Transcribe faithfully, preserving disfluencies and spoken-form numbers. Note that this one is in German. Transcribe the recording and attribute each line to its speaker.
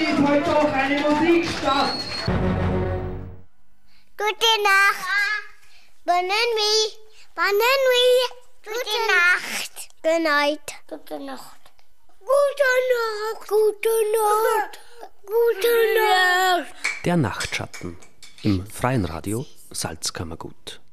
Speaker 1: findet heute auch eine Musik statt.
Speaker 2: Gute Nacht. Bonne nuit. Bonne nuit. Gute Nacht. Good night. Gute Nacht. Gute Nacht. Gute Nacht. Gute Nacht.
Speaker 3: Der Nachtschatten im Freien Radio Salzkammergut.